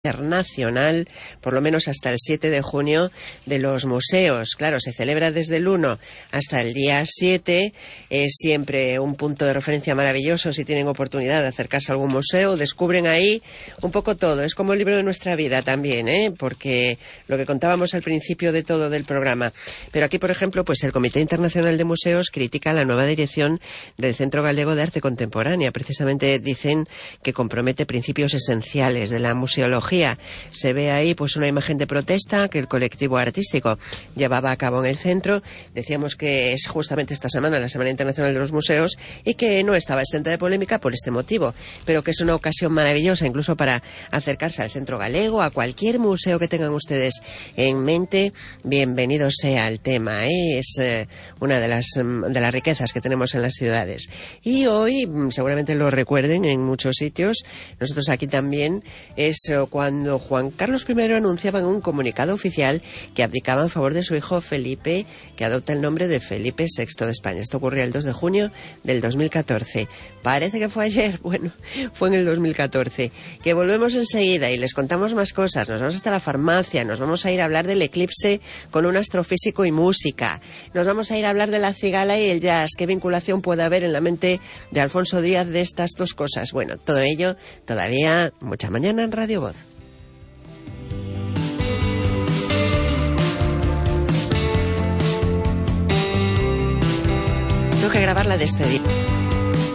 Internacional, por lo menos hasta el 7 de junio, de los museos. Claro, se celebra desde el 1 hasta el día 7. Es siempre un punto de referencia maravilloso si tienen oportunidad de acercarse a algún museo. Descubren ahí un poco todo. Es como el libro de nuestra vida también, porque lo que contábamos al principio de todo del programa. Pero aquí, por ejemplo, pues el Comité Internacional de Museos critica la nueva dirección del Centro Galego de Arte Contemporánea. Precisamente dicen que compromete principios esenciales de la museología. Se ve ahí pues una imagen de protesta que el colectivo artístico llevaba a cabo en el centro. Decíamos que es justamente esta semana, la Semana Internacional de los Museos, y que no estaba exenta de polémica por este motivo, pero que es una ocasión maravillosa incluso para acercarse al Centro Galego, a cualquier museo que tengan ustedes en mente. Bienvenido sea el tema, es una de las riquezas que tenemos en las ciudades. Y hoy, seguramente lo recuerden en muchos sitios, nosotros aquí también, es cuando Juan Carlos I anunciaba en un comunicado oficial que abdicaba en favor de su hijo Felipe, que adopta el nombre de Felipe VI de España. Esto ocurrió el 2 de junio del 2014. Parece que fue ayer, bueno, fue en el 2014. Que volvemos enseguida y les contamos más cosas. Nos vamos hasta la farmacia, nos vamos a ir a hablar del eclipse con un astrofísico y música. Nos vamos a ir a hablar de la cigala y el jazz. ¿Qué vinculación puede haber en la mente de Alfonso Díaz de estas dos cosas? Bueno, todo ello todavía mucha mañana en Radio Voz. Tengo que grabar la despedida.